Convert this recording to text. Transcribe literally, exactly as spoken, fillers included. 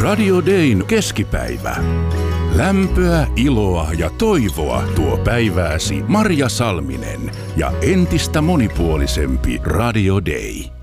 Radio Dayn keskipäivä. Lämpöä, iloa ja toivoa tuo päivääsi Marja Salminen ja entistä monipuolisempi Radio Day.